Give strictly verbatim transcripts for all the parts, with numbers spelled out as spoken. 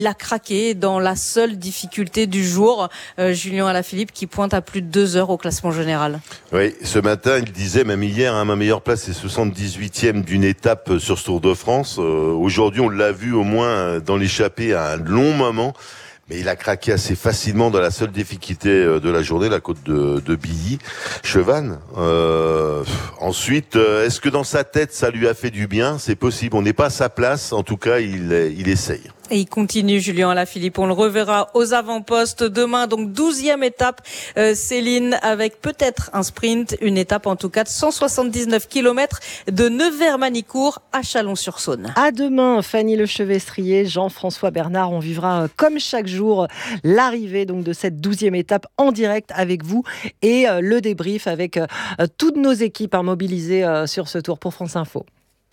Il a craqué dans la seule difficulté du jour. Euh, Julien Alaphilippe qui pointe à plus de deux heures au classement général. Oui, ce matin, il disait, même hier, hein, ma meilleure place est soixante-dix-huitième d'une étape sur ce Tour de France. Euh, aujourd'hui, on l'a vu au moins dans l'échappée à un long moment. Mais il a craqué assez facilement dans la seule difficulté de la journée, la côte de, de Billy, Chevannes. Euh, ensuite, est-ce que dans sa tête, ça lui a fait du bien ? C'est possible. On n'est pas à sa place. En tout cas, il, il essaye. Et il continue, Julien Alaphilippe. On le reverra aux avant-postes demain. Donc, douzième étape, euh, Céline, avec peut-être un sprint. Une étape, en tout cas, de cent soixante-dix-neuf kilomètres de Nevers-Manicourt à Chalon-sur-Saône. À demain, Fanny Lechevestrier, Jean-François Bernard. On vivra, comme chaque jour, l'arrivée donc de cette douzième étape en direct avec vous et euh, le débrief avec euh, toutes nos équipes hein, mobilisées euh, sur ce tour pour France Info.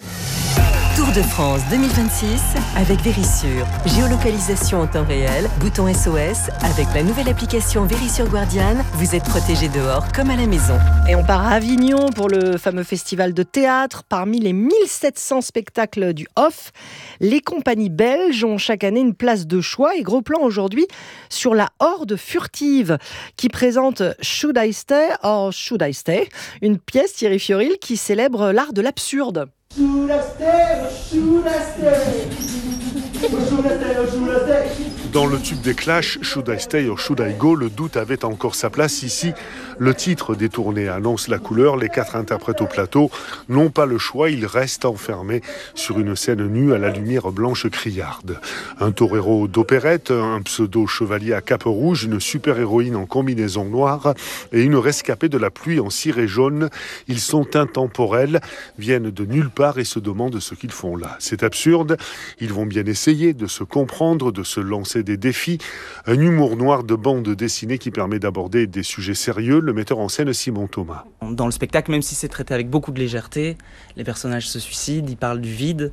Tour de France deux mille vingt-six avec Verisure. Géolocalisation en temps réel, bouton S O S. Avec la nouvelle application Verisure Guardian, vous êtes protégé dehors comme à la maison. Et on part à Avignon pour le fameux festival de théâtre. Parmi les mille sept cents spectacles du Off, les compagnies belges ont chaque année une place de choix. Et gros plan aujourd'hui sur la Horde furtive qui présente Should I Stay or Should I Stay ? Une pièce, Thierry Fioril, qui célèbre l'art de l'absurde. Should I stay or should I stay? Should I stay or should I stay? Dans le tube des Clash, Should I Stay or Should I Go, le doute avait encore sa place. Ici, le titre des tournées annonce la couleur. Les quatre interprètes au plateau n'ont pas le choix. Ils restent enfermés sur une scène nue à la lumière blanche criarde. Un torero d'opérette, un pseudo-chevalier à cape rouge, une super-héroïne en combinaison noire et une rescapée de la pluie en ciré jaune. Ils sont intemporels, viennent de nulle part et se demandent ce qu'ils font là. C'est absurde. Ils vont bien essayer de se comprendre, de se lancer des défis, un humour noir de bande dessinée qui permet d'aborder des sujets sérieux. Le metteur en scène Simon Thomas. Dans le spectacle, même si c'est traité avec beaucoup de légèreté, les personnages se suicident, ils parlent du vide,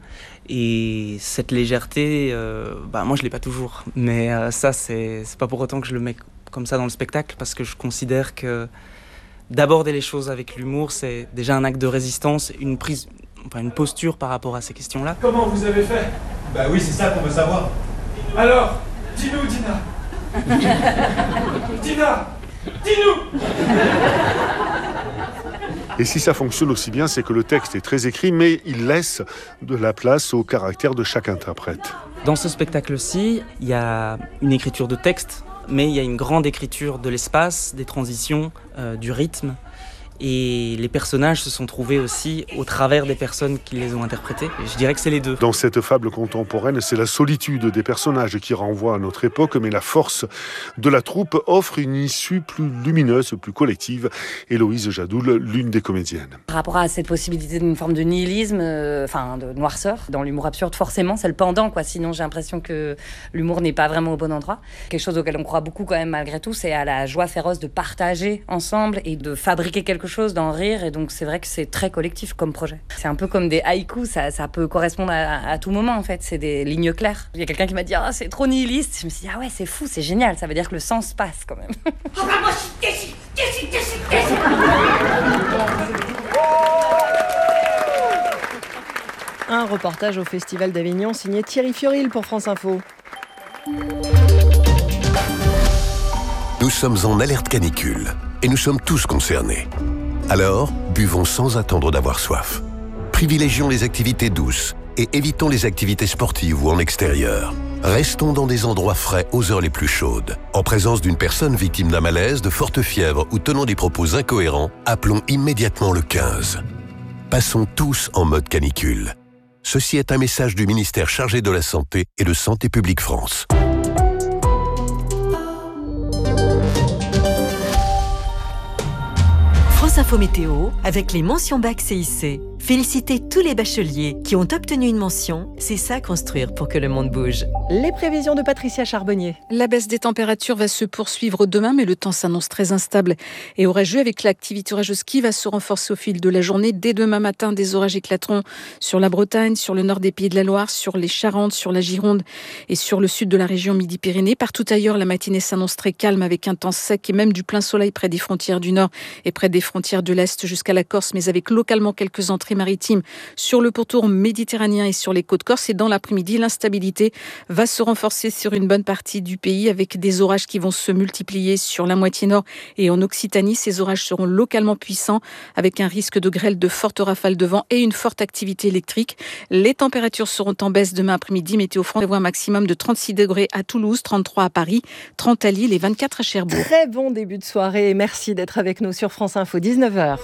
et cette légèreté, euh, bah moi je l'ai pas toujours, mais euh, ça c'est, c'est pas pour autant que je le mets comme ça dans le spectacle, parce que je considère que d'aborder les choses avec l'humour, c'est déjà un acte de résistance, une prise, enfin une posture par rapport à ces questions-là. Comment vous avez fait ? Bah oui, c'est ça qu'on veut savoir. Alors, dis-nous, Dina. Dina, dis-nous. Et si ça fonctionne aussi bien, c'est que le texte est très écrit, mais il laisse de la place au caractère de chaque interprète. Dans ce spectacle-ci, il y a une écriture de texte, mais il y a une grande écriture de l'espace, des transitions, euh, du rythme. Et les personnages se sont trouvés aussi au travers des personnes qui les ont interprétés. Et je dirais que c'est les deux. Dans cette fable contemporaine, c'est la solitude des personnages qui renvoie à notre époque, mais la force de la troupe offre une issue plus lumineuse, plus collective. Héloïse Jadoul, l'une des comédiennes. Par rapport à cette possibilité d'une forme de nihilisme, euh, enfin de noirceur, dans l'humour absurde, forcément, c'est le pendant, quoi. Sinon, j'ai l'impression que l'humour n'est pas vraiment au bon endroit. Quelque chose auquel on croit beaucoup quand même malgré tout, c'est à la joie féroce de partager ensemble et de fabriquer quelque chose, d'en rire, et donc c'est vrai que c'est très collectif comme projet. C'est un peu comme des haïkus, ça, ça peut correspondre à, à tout moment en fait, c'est des lignes claires. Il y a quelqu'un qui m'a dit « Ah, c'est trop nihiliste », je me suis dit « Ah ouais, c'est fou, c'est génial, ça veut dire que le sens passe quand même. » Ah bah moi je suis déçue, déçue, déçue, déçue. Un reportage au Festival d'Avignon signé Thierry Fioril pour France Info. Nous sommes en alerte canicule et nous sommes tous concernés. Alors, buvons sans attendre d'avoir soif. Privilégions les activités douces et évitons les activités sportives ou en extérieur. Restons dans des endroits frais aux heures les plus chaudes. En présence d'une personne victime d'un malaise, de forte fièvre ou tenant des propos incohérents, appelons immédiatement le quinze. Passons tous en mode canicule. Ceci est un message du ministère chargé de la Santé et de Santé publique France. France Info Météo avec les mentions bac C I C. Félicitez tous les bacheliers qui ont obtenu une mention. C'est ça construire pour que le monde bouge. Les prévisions de Patricia Charbonnier. La baisse des températures va se poursuivre demain, mais le temps s'annonce très instable et orageux avec l'activité orageuse qui va se renforcer au fil de la journée. Dès demain matin, des orages éclateront sur la Bretagne, sur le nord des Pays de la Loire, sur les Charentes, sur la Gironde et sur le sud de la région Midi-Pyrénées. Partout ailleurs, la matinée s'annonce très calme avec un temps sec et même du plein soleil près des frontières du nord et près des frontières de l'est jusqu'à la Corse, mais avec localement quelques entrées entrées maritimes sur le pourtour méditerranéen et sur les côtes corses. Et dans l'après-midi, l'instabilité va se renforcer sur une bonne partie du pays avec des orages qui vont se multiplier sur la moitié nord et en Occitanie. Ces orages seront localement puissants avec un risque de grêle, de fortes rafales de vent et une forte activité électrique. Les températures seront en baisse demain après-midi. Météo France prévoit un maximum de trente-six degrés à Toulouse, trente-trois à Paris, trente à Lille et vingt-quatre à Cherbourg. Très bon début de soirée et merci d'être avec nous sur France Info, dix-neuf heures.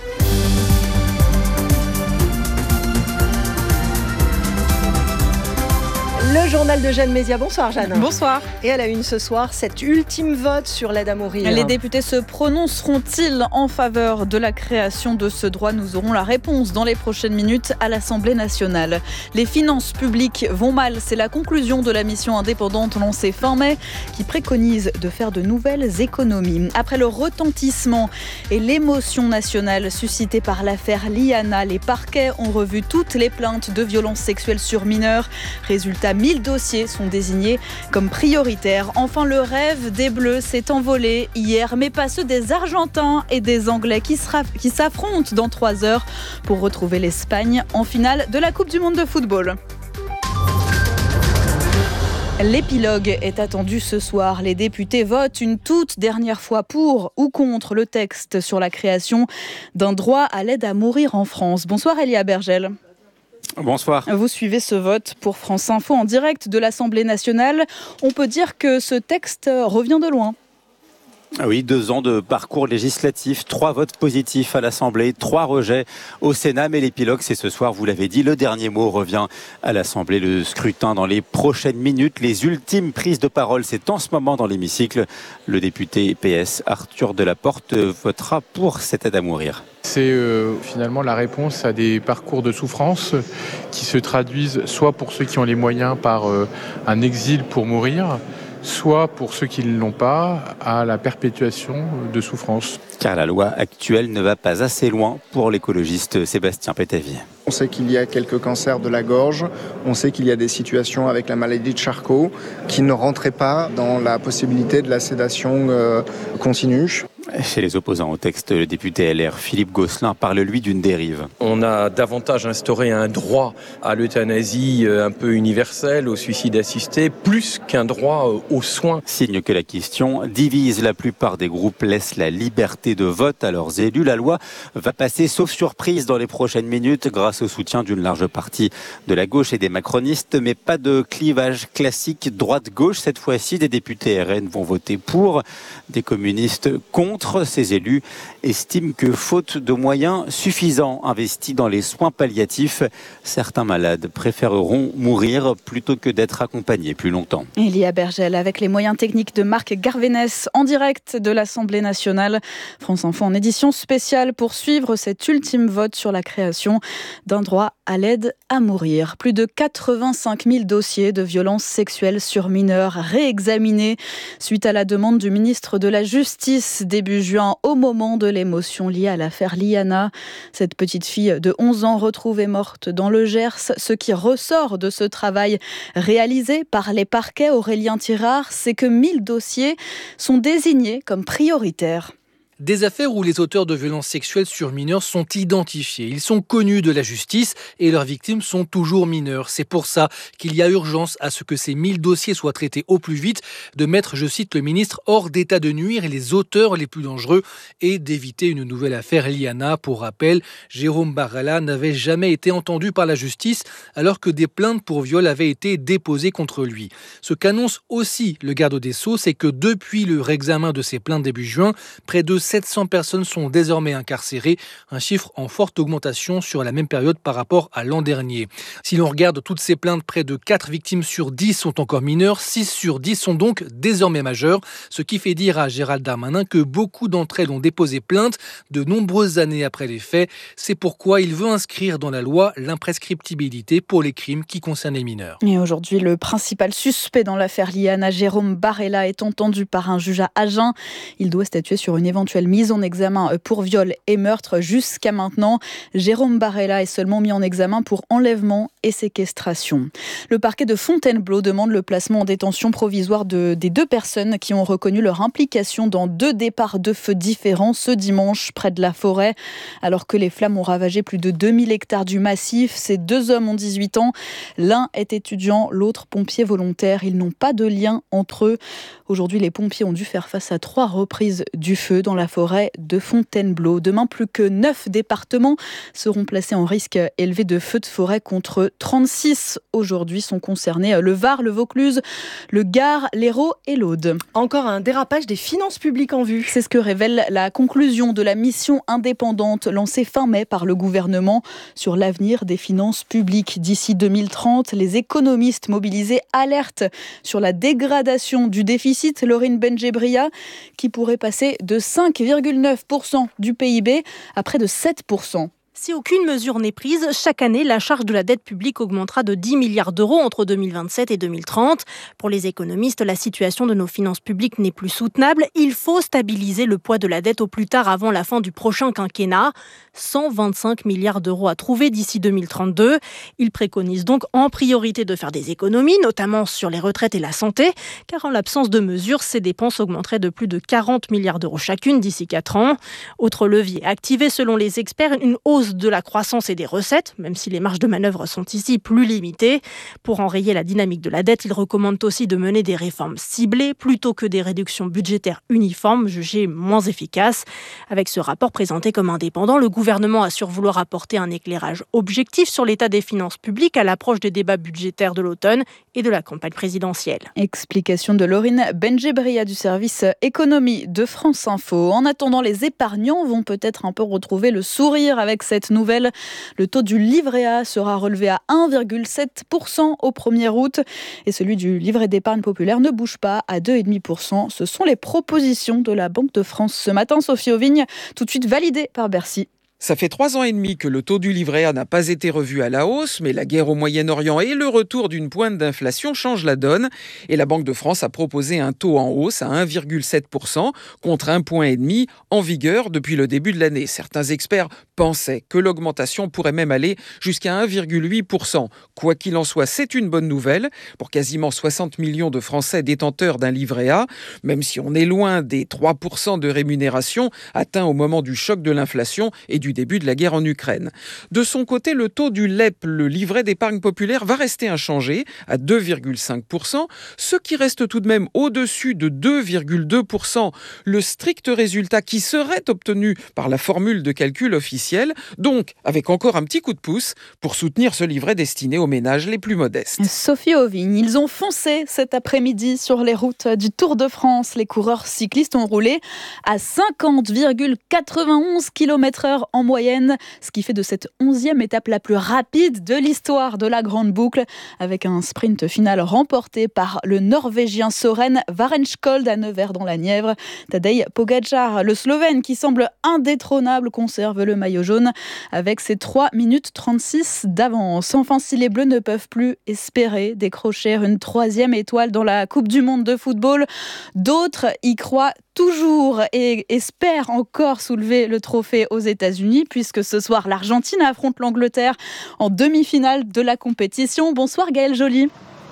Le journal de Jeanne Mézia. Bonsoir Jeanne. Bonsoir. Et à la une ce soir, cet ultime vote sur l'aide à mourir. Les députés se prononceront-ils en faveur de la création de ce droit ? Nous aurons la réponse dans les prochaines minutes à l'Assemblée nationale. Les finances publiques vont mal. C'est la conclusion de la mission indépendante lancée fin mai qui préconise de faire de nouvelles économies. Après le retentissement et l'émotion nationale suscitée par l'affaire Liana, les parquets ont revu toutes les plaintes de violences sexuelles sur mineurs. Résultat, mille dossiers sont désignés comme prioritaires. Enfin, le rêve des Bleus s'est envolé hier, mais pas ceux des Argentins et des Anglais qui, sera, qui s'affrontent dans trois heures pour retrouver l'Espagne en finale de la Coupe du Monde de football. L'épilogue est attendu ce soir. Les députés votent une toute dernière fois pour ou contre le texte sur la création d'un droit à l'aide à mourir en France. Bonsoir Elia Bergel. Bonsoir. Vous suivez ce vote pour France Info en direct de l'Assemblée nationale. On peut dire que ce texte revient de loin. Oui, deux ans de parcours législatif, trois votes positifs à l'Assemblée, trois rejets au Sénat. Mais l'épilogue, c'est ce soir, vous l'avez dit, le dernier mot revient à l'Assemblée. Le scrutin dans les prochaines minutes, les ultimes prises de parole, c'est en ce moment dans l'hémicycle. Le député P S Arthur Delaporte votera pour cette aide à mourir. C'est euh, finalement la réponse à des parcours de souffrance qui se traduisent soit pour ceux qui ont les moyens par euh, un exil pour mourir, soit pour ceux qui ne l'ont pas, à la perpétuation de souffrance. Car la loi actuelle ne va pas assez loin pour l'écologiste Sébastien Pétavy. On sait qu'il y a quelques cancers de la gorge, on sait qu'il y a des situations avec la maladie de Charcot qui ne rentraient pas dans la possibilité de la sédation euh, continue. Chez les opposants au texte, le député L R Philippe Gosselin parle lui d'une dérive. On a davantage instauré un droit à l'euthanasie un peu universel, au suicide assisté, plus qu'un droit aux soins. Signe que la question divise. La plupart des groupes laissent la liberté de vote à leurs élus. La loi va passer sauf surprise dans les prochaines minutes grâce au soutien d'une large partie de la gauche et des macronistes, mais pas de clivage classique droite-gauche. Cette fois-ci, des députés R N vont voter pour, des communistes contre. Ces élus estiment que faute de moyens suffisants investis dans les soins palliatifs, certains malades préféreront mourir plutôt que d'être accompagnés plus longtemps. Elia Bergel avec les moyens techniques de Marc Garvénès en direct de l'Assemblée nationale. France Info en édition spéciale pour suivre cet ultime vote sur la création d'un droit à l'aide à mourir. Plus de quatre-vingt-cinq mille dossiers de violences sexuelles sur mineurs réexaminés suite à la demande du ministre de la Justice début juin au moment de l'émotion liée à l'affaire Liana. Cette petite fille de onze ans retrouvée morte dans le Gers. Ce qui ressort de ce travail réalisé par les parquets Aurélien Tirard, c'est que mille dossiers sont désignés comme prioritaires. Des affaires où les auteurs de violences sexuelles sur mineurs sont identifiés. Ils sont connus de la justice et leurs victimes sont toujours mineures. C'est pour ça qu'il y a urgence à ce que ces mille dossiers soient traités au plus vite, de mettre, je cite le ministre, hors d'état de nuire les auteurs les plus dangereux et d'éviter une nouvelle affaire Liana. Pour rappel, Jérôme Barrella n'avait jamais été entendu par la justice alors que des plaintes pour viol avaient été déposées contre lui. Ce qu'annonce aussi le garde des Sceaux, c'est que depuis le réexamen de ces plaintes début juin, près de sept cents personnes sont désormais incarcérées, un chiffre en forte augmentation sur la même période par rapport à l'an dernier. Si l'on regarde toutes ces plaintes, près de quatre victimes sur dix sont encore mineures, six sur dix sont donc désormais majeures, ce qui fait dire à Gérald Darmanin que beaucoup d'entre elles ont déposé plainte de nombreuses années après les faits. C'est pourquoi il veut inscrire dans la loi l'imprescriptibilité pour les crimes qui concernent les mineurs. Et aujourd'hui, le principal suspect dans l'affaire Liana, Jérôme Barrella, est entendu par un juge à Agen. Il doit statuer sur une éventuelle seule mise en examen pour viol et meurtre jusqu'à maintenant. Jérôme Barella est seulement mis en examen pour enlèvement et séquestration. Le parquet de Fontainebleau demande le placement en détention provisoire de, des deux personnes qui ont reconnu leur implication dans deux départs de feu différents ce dimanche près de la forêt. Alors que les flammes ont ravagé plus de deux mille hectares du massif, ces deux hommes ont dix-huit ans. L'un est étudiant, l'autre pompier volontaire. Ils n'ont pas de lien entre eux. Aujourd'hui, les pompiers ont dû faire face à trois reprises du feu dans la forêt de Fontainebleau. Demain, plus que neuf départements seront placés en risque élevé de feux de forêt contre trente-six aujourd'hui sont concernés. Le Var, le Vaucluse, le Gard, l'Hérault et l'Aude. Encore un dérapage des finances publiques en vue. C'est ce que révèle la conclusion de la mission indépendante lancée fin mai par le gouvernement sur l'avenir des finances publiques. D'ici deux mille trente, les économistes mobilisés alertent sur la dégradation du déficit. Laurine Benjebria, qui pourrait passer de cinq virgule neuf pour cent du P I B à près de sept pour cent. Si aucune mesure n'est prise, chaque année, la charge de la dette publique augmentera de dix milliards d'euros entre deux mille vingt-sept et deux mille trente. Pour les économistes, la situation de nos finances publiques n'est plus soutenable. Il faut stabiliser le poids de la dette au plus tard avant la fin du prochain quinquennat. cent vingt-cinq milliards d'euros à trouver d'ici deux mille trente-deux. Ils préconisent donc en priorité de faire des économies, notamment sur les retraites et la santé, car en l'absence de mesures, ces dépenses augmenteraient de plus de quarante milliards d'euros chacune d'ici quatre ans. Autre levier activé selon les experts, une hausse de la croissance et des recettes, même si les marges de manœuvre sont ici plus limitées. Pour enrayer la dynamique de la dette, ils recommandent aussi de mener des réformes ciblées plutôt que des réductions budgétaires uniformes, jugées moins efficaces. Avec ce rapport présenté comme indépendant, le gouvernement assure vouloir apporter un éclairage objectif sur l'état des finances publiques à l'approche des débats budgétaires de l'automne et de la campagne présidentielle. Explication de Laurine Benjebria du service économie de France Info. En attendant, les épargnants vont peut-être un peu retrouver le sourire avec cette nouvelle. Le taux du livret A sera relevé à un virgule sept pour cent au premier août et celui du livret d'épargne populaire ne bouge pas à deux virgule cinq pour cent. Ce sont les propositions de la Banque de France ce matin. Sophie Auvigne, tout de suite validée par Bercy. Ça fait trois ans et demi que le taux du livret A n'a pas été revu à la hausse, mais la guerre au Moyen-Orient et le retour d'une pointe d'inflation changent la donne. Et la Banque de France a proposé un taux en hausse à un virgule sept pour cent contre un virgule cinq pour cent en vigueur depuis le début de l'année. Certains experts pensaient que l'augmentation pourrait même aller jusqu'à un virgule huit pour cent. Quoi qu'il en soit, c'est une bonne nouvelle pour quasiment soixante millions de Français détenteurs d'un livret A, même si on est loin des trois pour cent de rémunération atteints au moment du choc de l'inflation et du début de la guerre en Ukraine. De son côté, le taux du L E P, le livret d'épargne populaire, va rester inchangé à deux virgule cinq pour cent, ce qui reste tout de même au-dessus de deux virgule deux pour cent, le strict résultat qui serait obtenu par la formule de calcul officielle, donc avec encore un petit coup de pouce pour soutenir ce livret destiné aux ménages les plus modestes. Sophie Auvigne, ils ont foncé cet après-midi sur les routes du Tour de France. Les coureurs cyclistes ont roulé à cinquante virgule quatre-vingt-onze kilomètres heure en moyenne, ce qui fait de cette onzième étape la plus rapide de l'histoire de la Grande Boucle, avec un sprint final remporté par le Norvégien Søren Varenskold à Nevers dans la Nièvre. Tadej Pogačar, le Slovène qui semble indétrônable, conserve le maillot jaune avec ses trois minutes trente-six d'avance. Enfin, si les Bleus ne peuvent plus espérer décrocher une troisième étoile dans la Coupe du Monde de football, d'autres y croient toujours et espèrent encore soulever le trophée aux États-Unis, puisque ce soir l'Argentine affronte l'Angleterre en demi-finale de la compétition. Bonsoir Gaëlle Joly.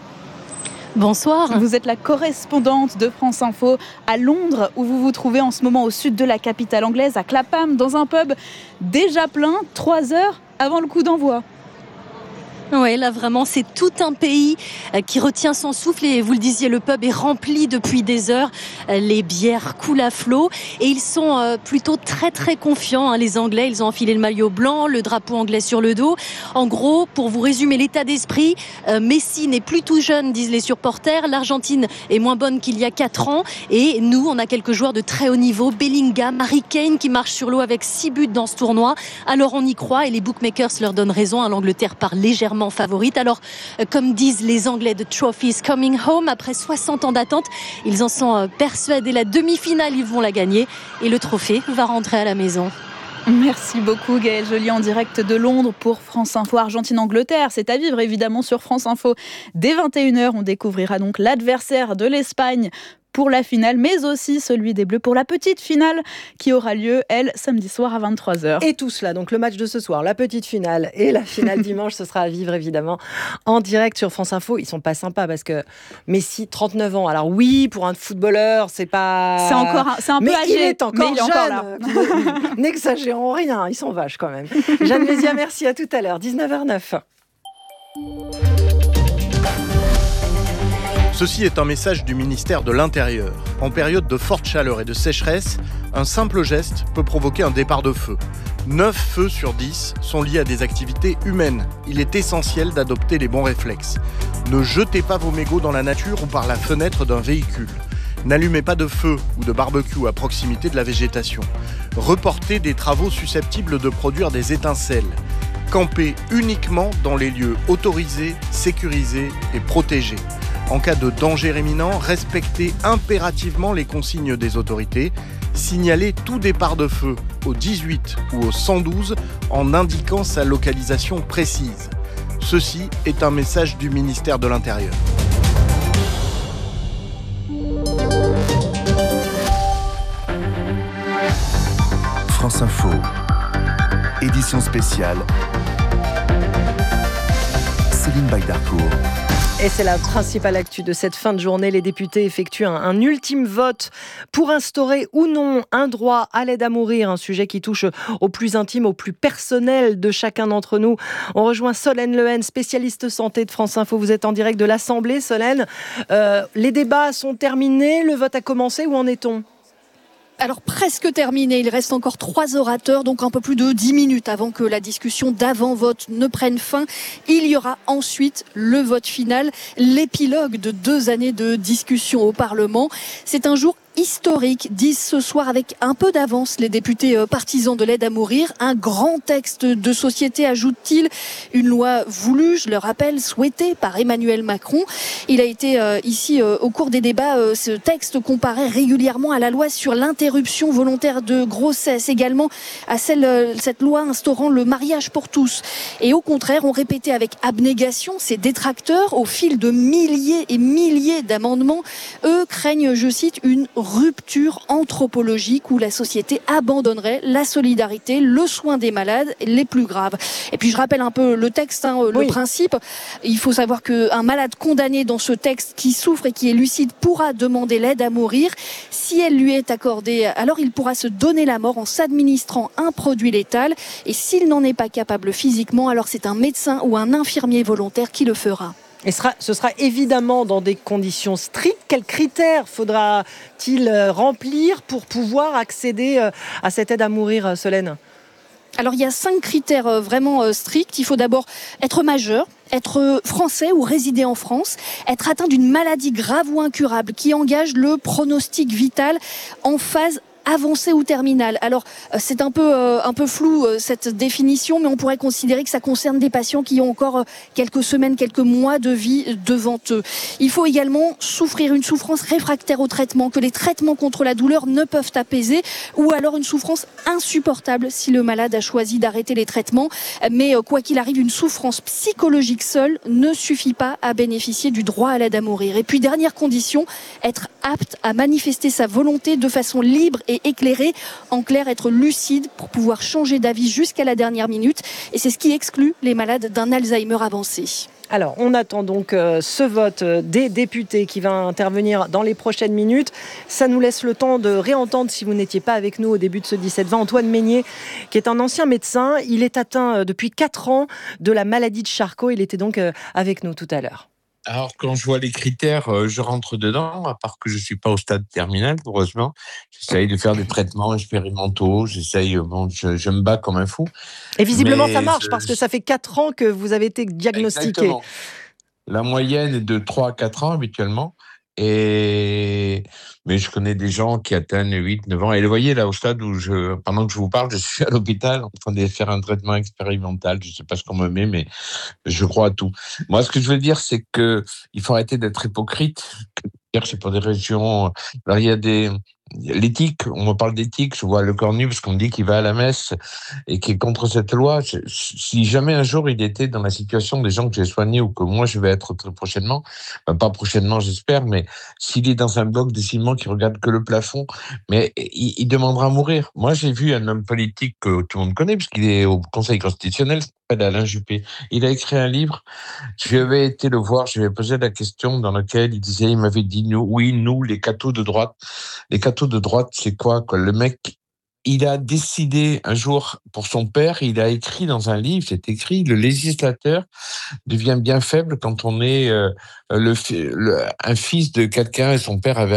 Bonsoir. Vous êtes la correspondante de France Info à Londres, où vous vous trouvez en ce moment au sud de la capitale anglaise, à Clapham, dans un pub déjà plein, trois heures avant le coup d'envoi. Oui, là vraiment, c'est tout un pays qui retient son souffle et vous le disiez, le pub est rempli depuis des heures. Les bières coulent à flot et ils sont plutôt très très confiants, hein, les Anglais. Ils ont enfilé le maillot blanc, le drapeau anglais sur le dos. En gros, pour vous résumer l'état d'esprit, Messi n'est plus tout jeune, disent les supporters. L'Argentine est moins bonne qu'il y a quatre ans et nous, on a quelques joueurs de très haut niveau. Bellingham, Harry Kane qui marche sur l'eau avec six buts dans ce tournoi. Alors on y croit et les bookmakers leur donnent raison. Hein, L'Angleterre part légèrement favorite. Alors, comme disent les Anglais, the trophy's coming home. Après soixante ans d'attente, ils en sont persuadés. La demi-finale, ils vont la gagner et le trophée va rentrer à la maison. Merci beaucoup Gaëlle Joly en direct de Londres pour France Info Argentine-Angleterre. C'est à vivre évidemment sur France Info. Dès vingt et une heures, on découvrira donc l'adversaire de l'Espagne pour la finale, mais aussi celui des Bleus pour la petite finale qui aura lieu, elle, samedi soir à vingt-trois heures. Et tout cela, donc le match de ce soir, la petite finale et la finale dimanche, ce sera à vivre évidemment en direct sur France Info. Ils sont pas sympas parce que Messi, trente-neuf ans. Alors oui, pour un footballeur, c'est pas... C'est encore un, c'est un mais peu âgé, il est encore mais il est jeune. encore là. N'exagérons rien, ils sont vaches quand même. Jeanne Mézia, merci, à tout à l'heure, dix-neuf heures neuf. Ceci est un message du ministère de l'Intérieur. En période de forte chaleur et de sécheresse, un simple geste peut provoquer un départ de feu. neuf feux sur dix sont liés à des activités humaines. Il est essentiel d'adopter les bons réflexes. Ne jetez pas vos mégots dans la nature ou par la fenêtre d'un véhicule. N'allumez pas de feu ou de barbecue à proximité de la végétation. Reportez des travaux susceptibles de produire des étincelles. Campez uniquement dans les lieux autorisés, sécurisés et protégés. En cas de danger imminent, respectez impérativement les consignes des autorités. Signalez tout départ de feu au dix-huit ou au cent douze en indiquant sa localisation précise. Ceci est un message du ministère de l'Intérieur. France Info, édition spéciale, Céline Baydarcourt. Et c'est la principale actu de cette fin de journée. Les députés effectuent un, un ultime vote pour instaurer ou non un droit à l'aide à mourir, un sujet qui touche au plus intime, au plus personnel de chacun d'entre nous. On rejoint Solène Lehen, spécialiste santé de France Info. Vous êtes en direct de l'Assemblée, Solène. Euh, les débats sont terminés, le vote a commencé, où en est-on ? Alors presque terminé, il reste encore trois orateurs, donc un peu plus de dix minutes avant que la discussion d'avant-vote ne prenne fin. Il y aura ensuite le vote final, l'épilogue de deux années de discussion au Parlement. C'est un jour historique, disent ce soir avec un peu d'avance les députés partisans de l'aide à mourir. Un grand texte de société, ajoute-t-il, une loi voulue, je le rappelle, souhaitée par Emmanuel Macron. Il a été euh, ici euh, au cours des débats, euh, ce texte comparé régulièrement à la loi sur l'interruption volontaire de grossesse, également à celle, euh, cette loi instaurant le mariage pour tous. Et au contraire, on répétait avec abnégation ces détracteurs au fil de milliers et milliers d'amendements. Eux craignent, je cite, une rupture anthropologique où la société abandonnerait la solidarité, le soin des malades les plus graves. Et puis je rappelle un peu le texte, hein, le oui. principe. Il faut savoir qu'un malade condamné dans ce texte qui souffre et qui est lucide pourra demander l'aide à mourir. Si elle lui est accordée, alors il pourra se donner la mort en s'administrant un produit létal. Et s'il n'en est pas capable physiquement, alors c'est un médecin ou un infirmier volontaire qui le fera. Et ce sera, ce sera évidemment dans des conditions strictes. Quels critères faudra-t-il remplir pour pouvoir accéder à cette aide à mourir, Solène ? Alors il y a cinq critères vraiment stricts. Il faut d'abord être majeur, être français ou résider en France, être atteint d'une maladie grave ou incurable qui engage le pronostic vital en phase avancée ou terminale. Alors c'est un peu euh, un peu flou euh, cette définition, mais on pourrait considérer que ça concerne des patients qui ont encore euh, quelques semaines, quelques mois de vie devant eux. Il faut également souffrir une souffrance réfractaire au traitement, que les traitements contre la douleur ne peuvent apaiser, ou alors une souffrance insupportable si le malade a choisi d'arrêter les traitements. Mais euh, quoi qu'il arrive, une souffrance psychologique seule ne suffit pas à bénéficier du droit à l'aide à mourir. Et puis dernière condition, être apte à manifester sa volonté de façon libre et éclairé, en clair être lucide pour pouvoir changer d'avis jusqu'à la dernière minute, et c'est ce qui exclut les malades d'un Alzheimer avancé. Alors, on attend donc euh, ce vote des députés qui va intervenir dans les prochaines minutes. Ça nous laisse le temps de réentendre, si vous n'étiez pas avec nous au début de ce dix-sept vingt, Antoine Meignet, qui est un ancien médecin. Il est atteint euh, depuis quatre ans de la maladie de Charcot. Il était donc euh, avec nous tout à l'heure. Alors, quand je vois les critères, euh, je rentre dedans, à part que je ne suis pas au stade terminal, heureusement. J'essaye de faire des traitements expérimentaux, j'essaye, bon, je, je me bats comme un fou. Et visiblement, mais ça marche, je... parce que ça fait quatre ans que vous avez été diagnostiqué. Exactement. La moyenne est de trois à quatre ans habituellement. Et... Mais je connais des gens qui atteignent huit, neuf ans. Et vous voyez, là, au stade où, je, pendant que je vous parle, je suis à l'hôpital en train de faire un traitement expérimental. Je ne sais pas ce qu'on me met, mais je crois à tout. Moi, ce que je veux dire, c'est qu'il faut arrêter d'être hypocrite. C'est pour des régions... Alors, il y a des, l'éthique, on me parle d'éthique, je vois Le Cornu parce qu'on me dit qu'il va à la messe et qu'il est contre cette loi. Je, si jamais un jour il était dans la situation des gens que j'ai soignés ou que moi je vais être très prochainement, ben pas prochainement j'espère, mais s'il est dans un bloc de ciment qui regarde que le plafond, mais il, il demandera à mourir. Moi j'ai vu un homme politique que tout le monde connaît puisqu'il est au Conseil constitutionnel, s'appelle Alain Juppé. Il a écrit un livre, je avais été le voir, je lui ai posé la question dans laquelle il disait, il m'avait dit, nous, oui, nous, les cathos de droite, les cathos de droite, c'est quoi, quoi? Le mec, il a décidé un jour pour son père, il a écrit dans un livre, c'est écrit, le législateur devient bien faible quand on est euh, le, le, un fils de quelqu'un et son père avait